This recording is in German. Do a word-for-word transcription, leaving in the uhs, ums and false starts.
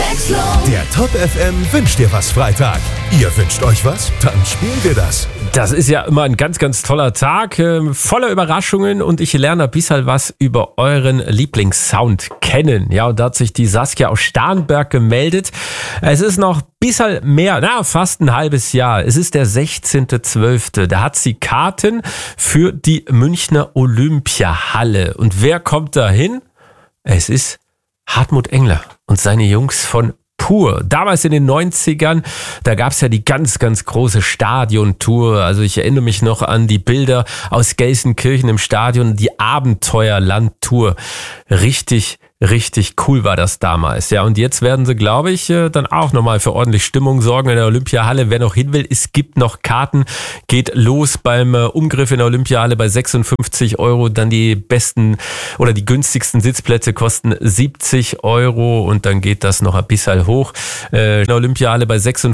Abwechslung. Der Top F M wünscht dir was Freitag. Ihr wünscht euch was? Dann spielen wir das. Das ist ja immer ein ganz, ganz toller Tag, äh, voller Überraschungen und ich lerne ein bisschen was über euren Lieblingssound kennen. Ja, und da hat sich die Saskia aus Starnberg gemeldet. Es ist noch ein bisschen mehr, na, fast ein halbes Jahr. Es ist der sechzehnter zwölfter Da hat sie Karten für die Münchner Olympiahalle. Und wer kommt da hin? Es ist Hartmut Engler und seine Jungs von Pur. Damals in den neunzigern, da gab es ja die ganz, ganz große Stadiontour. Also ich erinnere mich noch an die Bilder aus Gelsenkirchen im Stadion, die Abenteuerlandtour. Richtig, richtig cool war das damals. Ja, und jetzt werden sie, glaube ich, dann auch nochmal für ordentlich Stimmung sorgen in der Olympiahalle. Wer noch hin will, es gibt noch Karten. Geht los beim Umgriff in der Olympiahalle bei sechsundfünfzig Euro. Dann die besten oder die günstigsten Sitzplätze kosten siebzig Euro und dann geht das noch ein bisschen hoch. In der Olympiahalle bei sechsundfünfzig